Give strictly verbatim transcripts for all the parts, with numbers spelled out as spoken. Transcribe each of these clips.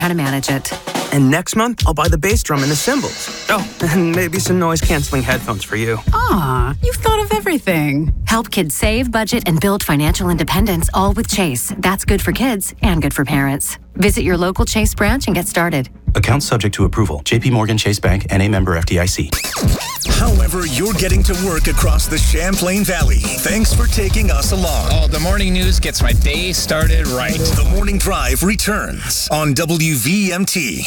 how to manage it. And next month, I'll buy the bass drum and the cymbals. Oh, and maybe some noise-canceling headphones for you. Aw, you've thought of everything. Help kids save, budget, and build financial independence, all with Chase. That's good for kids and good for parents. Visit your local Chase branch and get started. Account subject to approval. J P Morgan Chase Bank, N A member F D I C. However you're getting to work across the Champlain Valley, thanks for taking us along. Oh, the morning news gets my day started right. The Morning Drive returns on W V M T.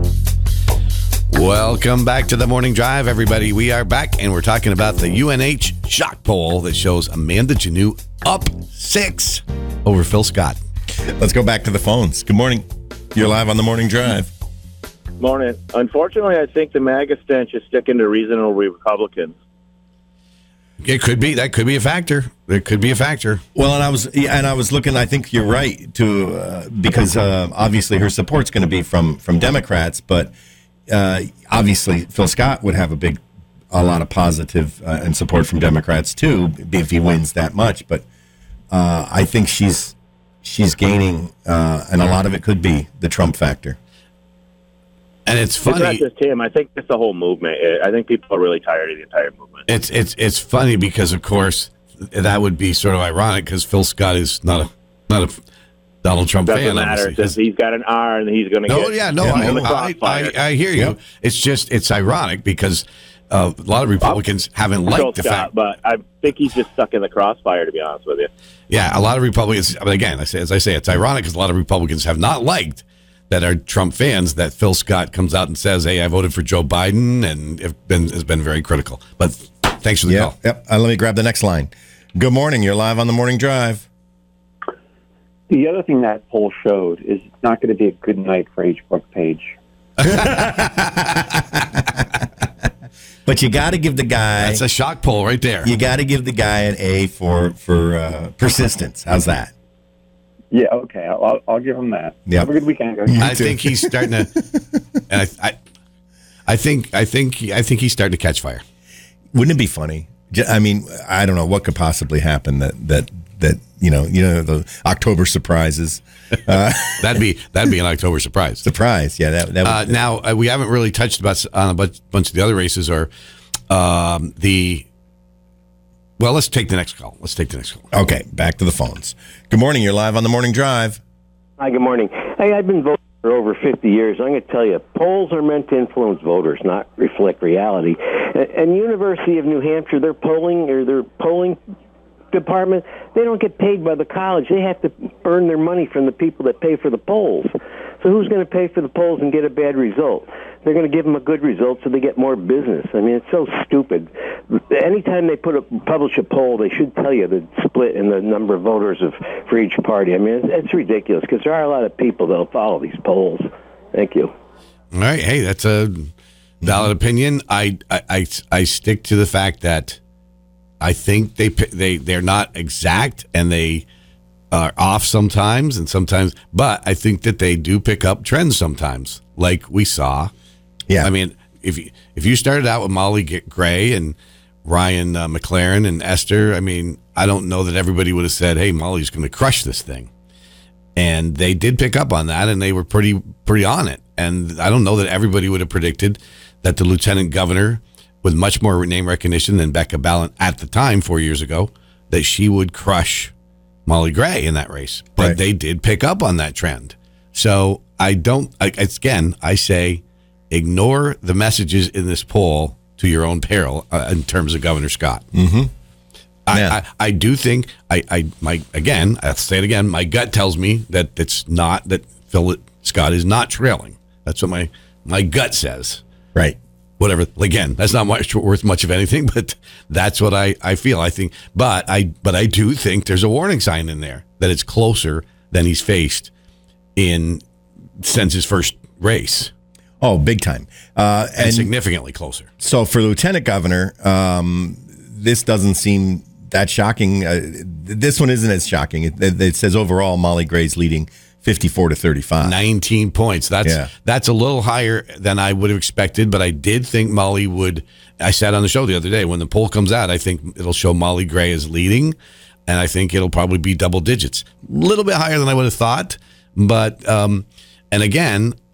Welcome back to the Morning Drive, everybody. We are back, and we're talking about the U N H shock poll that shows Amanda Janneau up six over Phil Scott. Let's go back to the phones. Good morning. You're live on the Morning Drive. Morning. Unfortunately, I think the MAGA stench is sticking to reasonable Republicans. It could be. That could be a factor. It could be a factor. Well, and I was and I was looking. I think you're right to uh, because uh, obviously her support's going to be from from Democrats, but uh, obviously Phil Scott would have a big, a lot of positive uh, and support from Democrats too if he wins that much. But uh, I think she's she's gaining, uh, and a lot of it could be the Trump factor. And it's funny. It's not just him. I think it's the whole movement. I think people are really tired of the entire movement. It's it's it's funny because, of course, that would be sort of ironic because Phil Scott is not a not a Donald Trump Doesn't fan. matter because he's got an R and he's going to no, get. Oh yeah, no, yeah, I, I, I, I hear you. Yep. It's just it's ironic because uh, a lot of Republicans well, haven't liked Phil the Scott, fact, but I think he's just stuck in the crossfire. To be honest with you. Yeah, a lot of Republicans. But again, I say as I say, it's ironic because a lot of Republicans have not liked. That are Trump fans, that Phil Scott comes out and says, hey, I voted for Joe Biden, and have been, has been very critical. But thanks for the yep, call. Yep. Uh, let me grab the next line. Good morning. You're live on the Morning Drive. The other thing that poll showed is it's not going to be a good night for H. Brooke Page. But you got to give the guy... That's a shock poll right there. You got to give the guy an A for, for uh, persistence. How's that? Yeah, okay. I'll, I'll give him that. Yep. Have a good weekend, guys. I think he's starting to. And I, I, I think, I think, I think he's starting to catch fire. Wouldn't it be funny? I mean, I don't know what could possibly happen that that that you know, you know, the October surprises. Uh, that'd be that'd be an October surprise. Surprise, yeah. That, that would, uh, now uh, we haven't really touched about on a bunch, bunch of the other races or um, the. Well, let's take the next call. Let's take the next call. Okay, back to the phones. Good morning. You're live on the Morning Drive. Hi, good morning. Hey, I've been voting for over fifty years. I'm going to tell you, polls are meant to influence voters, not reflect reality. And, and University of New Hampshire, their polling or their polling department, they don't get paid by the college. They have to earn their money from the people that pay for the polls. So who's going to pay for the polls and get a bad result? They're going to give them a good result so they get more business. I mean, it's so stupid. Anytime they put a, publish a poll, they should tell you the split in the number of voters of for each party. I mean, it's, it's ridiculous because there are a lot of people that will follow these polls. Thank you. All right. Hey, that's a valid opinion. I, I, I, I stick to the fact that I think they they they're not exact and they are off sometimes and sometimes, but I think that they do pick up trends sometimes, like we saw. Yeah, I mean, if you if you started out with Molly Gray and Ryan uh, McLaren and Esther, I mean, I don't know that everybody would have said, "Hey, Molly's going to crush this thing," and they did pick up on that, and they were pretty pretty on it. And I don't know that everybody would have predicted that the lieutenant governor, with much more name recognition than Becca Balint at the time four years ago, that she would crush Molly Gray in that race. But right. They did pick up on that trend. So I don't. I, again, I say. Ignore the messages in this poll to your own peril uh, in terms of Governor Scott. Mm-hmm. I, I, I do think I, I my again I'll say it again. My gut tells me that it's not that Phil Scott is not trailing. That's what my my gut says. Right. Whatever. Again, that's not much worth much of anything, but that's what I, I feel. I think, but I but I do think there's a warning sign in there that it's closer than he's faced in since his first race. Oh, big time. Uh, and, and significantly closer. So for lieutenant governor, um, this doesn't seem that shocking. Uh, this one isn't as shocking. It, it says overall Molly Gray's leading fifty-four to thirty-five. nineteen points. That's yeah. that's a little higher than I would have expected, but I did think Molly would. I said on the show the other day, when the poll comes out, I think it'll show Molly Gray as leading, and I think it'll probably be double digits. A little bit higher than I would have thought, but... Um, And again,